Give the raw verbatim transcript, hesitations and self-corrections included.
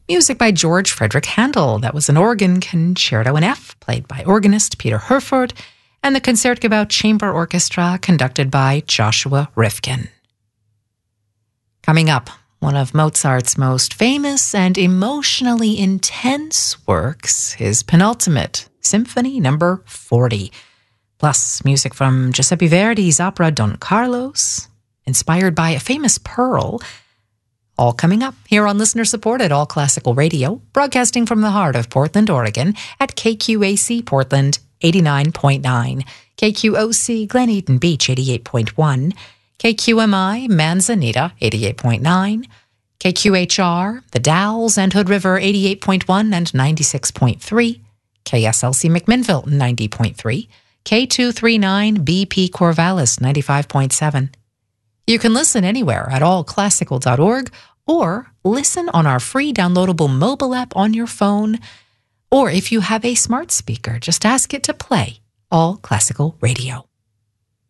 Music by George Frederick Handel. That was an organ concerto in F, played by organist Peter Herford, and the Concertgebouw Chamber Orchestra, conducted by Joshua Rifkin. Coming up, one of Mozart's most famous and emotionally intense works, his penultimate, Symphony Number forty. Plus, music from Giuseppe Verdi's opera Don Carlos, inspired by a famous pearl. All coming up here on listener-supported All Classical Radio, broadcasting from the heart of Portland, Oregon, at K Q A C Portland eighty-nine point nine, K Q O C Glen Eden Beach eighty-eight point one, K Q M I Manzanita eighty-eight point nine, K Q H R The Dalles and Hood River eighty-eight point one and ninety-six point three, K S L C McMinnville ninety point three, K two thirty-nine B P Corvallis ninety-five point seven. You can listen anywhere at all classical dot org or listen on our free downloadable mobile app on your phone. Or if you have a smart speaker, just ask it to play All Classical Radio.